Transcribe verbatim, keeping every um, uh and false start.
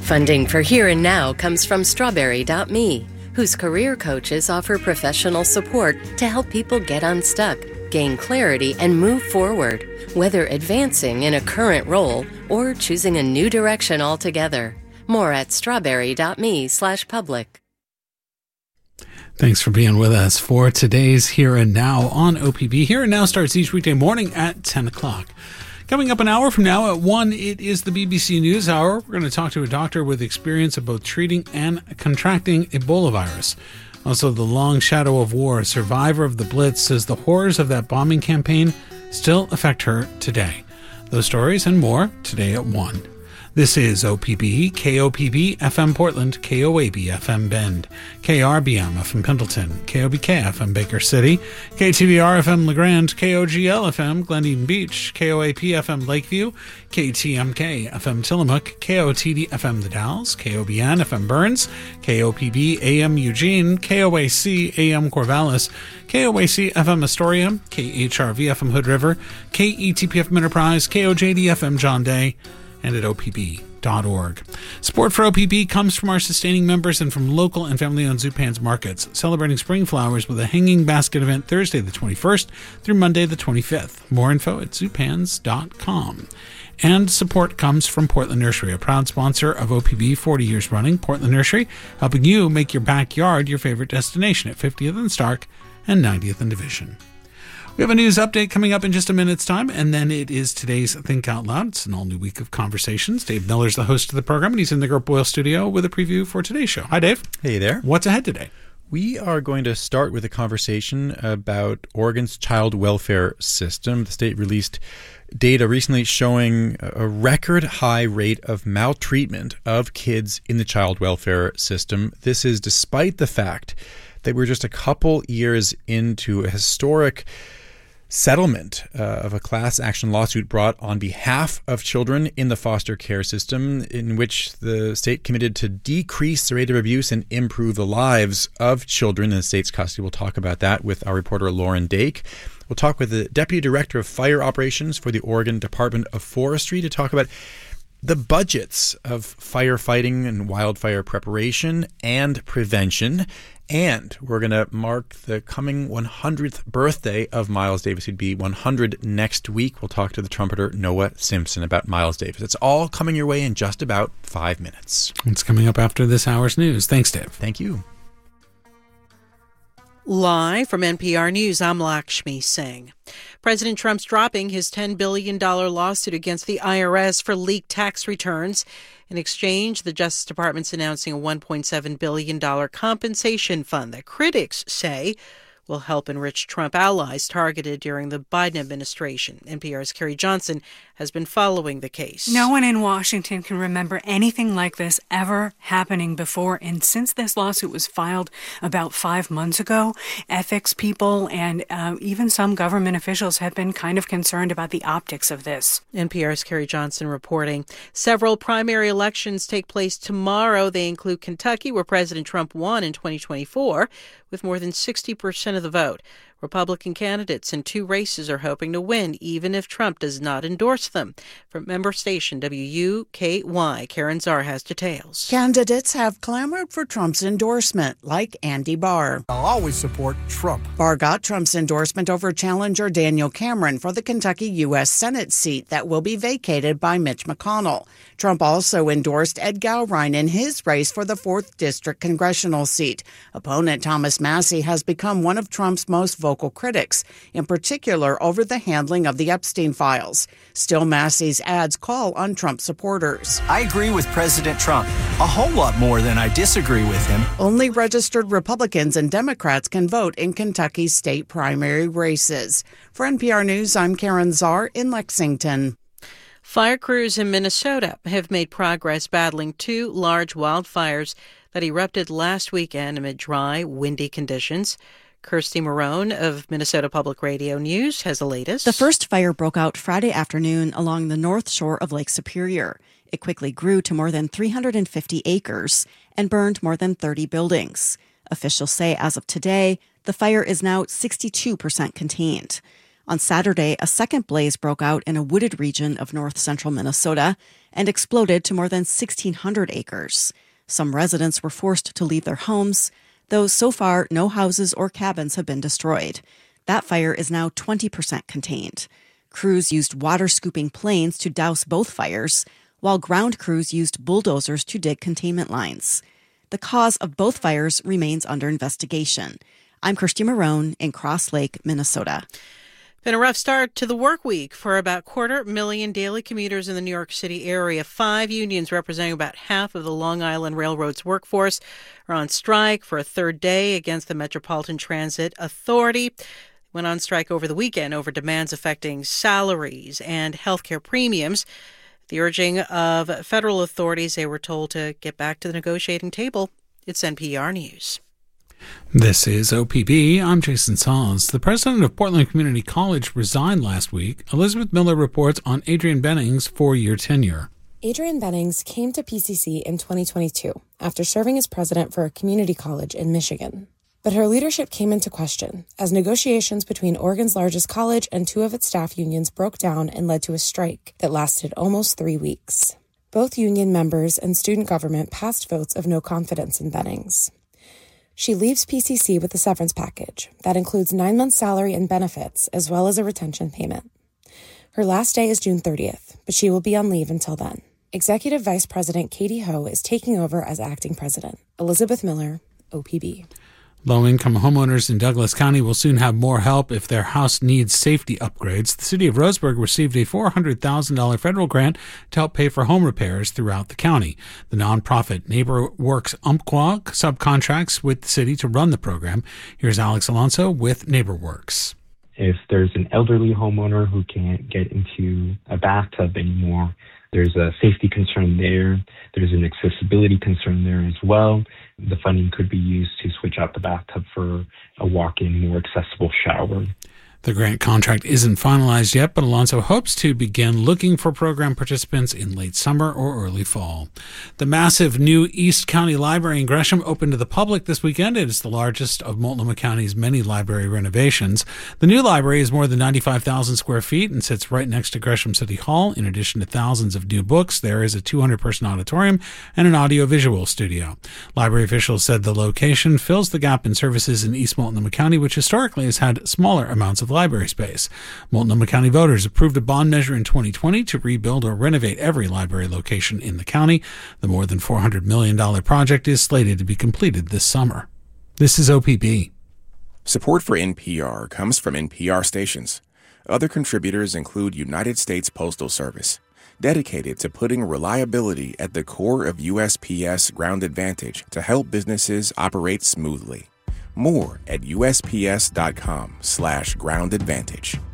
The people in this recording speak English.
Funding for Here and Now comes from Strawberry dot me, whose career coaches offer professional support to help people get unstuck, gain clarity, and move forward, whether advancing in a current role or choosing a new direction altogether. More at strawberry dot me slash public. Thanks for being with us for today's Here and Now on O P B. Here and Now starts each weekday morning at ten o'clock. Coming up an hour from now at one, it is the B B C News Hour. We're going to talk to a doctor with experience of both treating and contracting Ebola virus. Also, the long shadow of war, a survivor of the Blitz, says the horrors of that bombing campaign still affect her today. Those stories and more today at one. This is O P B, K O P B F M Portland, K O A B F M Bend, K R B M F M Pendleton, K O B K F M Baker City, K T V R F M LeGrand, K O G L F M Glen Beach, K O A P F M Lakeview, K T M K F M Tillamook, K O T D F M The Dalles, K O B N F M Burns, K O P B A M Eugene, K O A C A M Corvallis, K O A C F M Astoria, K H R V F M Hood River, K E T P F M Enterprise, K O J D F M John Day, and at O P B dot org. Support for O P B comes from our sustaining members and from local and family-owned Zupans markets, celebrating spring flowers with a hanging basket event Thursday the twenty-first through Monday the twenty-fifth. More info at zupans dot com. And support comes from Portland Nursery, a proud sponsor of O P B forty years running. Portland Nursery, helping you make your backyard your favorite destination at fiftieth and Stark and ninetieth and Division. We have a news update coming up in just a minute's time, and then it is today's Think Out Loud. It's an all-new week of conversations. Dave Miller's the host of the program, and he's in the Gert Boyle studio with a preview for today's show. Hi, Dave. Hey there. What's ahead today? We are going to start with a conversation about Oregon's child welfare system. The state released data recently showing a record high rate of maltreatment of kids in the child welfare system. This is despite the fact that we're just a couple years into a historic settlement uh, of a class action lawsuit brought on behalf of children in the foster care system, in which the state committed to decrease the rate of abuse and improve the lives of children in the state's custody. We'll talk about that with our reporter Lauren Dake. We'll talk with the Deputy Director of Fire Operations for the Oregon Department of Forestry to talk about the budgets of firefighting and wildfire preparation and prevention. And we're going to mark the coming one hundredth birthday of Miles Davis. He'd be one hundred next week. We'll talk to the trumpeter Noah Simpson about Miles Davis. It's all coming your way in just about five minutes. It's coming up after this hour's news. Thanks, Dave. Thank you. Live from N P R News, I'm Lakshmi Singh. President Trump's dropping his ten billion dollars lawsuit against the I R S for leaked tax returns. In exchange, the Justice Department's announcing a one point seven billion dollars compensation fund that critics say will help enrich Trump allies targeted during the Biden administration. N P R's Carrie Johnson has been following the case. No one in Washington can remember anything like this ever happening before. And since this lawsuit was filed about five months ago, ethics people and uh, even some government officials have been kind of concerned about the optics of this. N P R's Carrie Johnson reporting. Several primary elections take place tomorrow. They include Kentucky, where President Trump won in twenty twenty-four with more than sixty percent of the vote. Republican candidates in two races are hoping to win, even if Trump does not endorse them. From member station W U K Y, Karen Czar has details. Candidates have clamored for Trump's endorsement, like Andy Barr. I'll always support Trump. Barr got Trump's endorsement over challenger Daniel Cameron for the Kentucky U S Senate seat that will be vacated by Mitch McConnell. Trump also endorsed Ed Gowrine in his race for the fourth District congressional seat. Opponent Thomas Massie has become one of Trump's most vocal critics, in particular over the handling of the Epstein files. Still, Massie's ads call on Trump supporters. I agree with President Trump a whole lot more than I disagree with him. Only registered Republicans and Democrats can vote in Kentucky's state primary races. For N P R News, I'm Karen Czar in Lexington. Fire crews in Minnesota have made progress battling two large wildfires that erupted last weekend amid dry, windy conditions. Kirsty Marone of Minnesota Public Radio News has the latest. The first fire broke out Friday afternoon along the north shore of Lake Superior. It quickly grew to more than three hundred fifty acres and burned more than thirty buildings. Officials say as of today, the fire is now sixty-two percent contained. On Saturday, a second blaze broke out in a wooded region of north central Minnesota and exploded to more than sixteen hundred acres. Some residents were forced to leave their homes, though so far no houses or cabins have been destroyed. That fire is now twenty percent contained. Crews used water-scooping planes to douse both fires, while ground crews used bulldozers to dig containment lines. The cause of both fires remains under investigation. I'm Kirsty Marone in Cross Lake, Minnesota. Been a rough start to the work week for about quarter million daily commuters in the New York City area. Five unions representing about half of the Long Island Railroad's workforce are on strike for a third day against the Metropolitan Transit Authority. Went on strike over the weekend over demands affecting salaries and health care premiums. The urging of federal authorities, they were told to get back to the negotiating table. It's N P R News. This is O P B. I'm Jason Saws. The president of Portland Community College resigned last week. Elizabeth Miller reports on Adrian Benning's four-year tenure. Adrian Bennings came to P C C in twenty twenty-two after serving as president for a community college in Michigan. But her leadership came into question as negotiations between Oregon's largest college and two of its staff unions broke down and led to a strike that lasted almost three weeks. Both union members and student government passed votes of no confidence in Bennings. She leaves P C C with a severance package that includes nine months' salary and benefits, as well as a retention payment. Her last day is June thirtieth, but she will be on leave until then. Executive Vice President Katie Ho is taking over as acting president. Elizabeth Miller, O P B. Low-income homeowners in Douglas County will soon have more help if their house needs safety upgrades. The city of Roseburg received a four hundred thousand dollars federal grant to help pay for home repairs throughout the county. The nonprofit NeighborWorks Umpqua subcontracts with the city to run the program. Here's Alex Alonso with NeighborWorks. If there's an elderly homeowner who can't get into a bathtub anymore, there's a safety concern there. There's an accessibility concern there as well. The funding could be used to switch out the bathtub for a walk-in, more accessible shower. The grant contract isn't finalized yet, but Alonso hopes to begin looking for program participants in late summer or early fall. The massive new East County Library in Gresham opened to the public this weekend. It is the largest of Multnomah County's many library renovations. The new library is more than ninety-five thousand square feet and sits right next to Gresham City Hall. In addition to thousands of new books, there is a two hundred person auditorium and an audio-visual studio. Library officials said the location fills the gap in services in East Multnomah County, which historically has had smaller amounts of library space. Multnomah County voters approved a bond measure in twenty twenty to rebuild or renovate every library location in the county. The more than four hundred million dollars project is slated to be completed this summer. This is O P B. Support for N P R comes from N P R stations. Other contributors include United States Postal Service, dedicated to putting reliability at the core of U S P S Ground Advantage to help businesses operate smoothly. More at U S P S dot com slash ground advantage.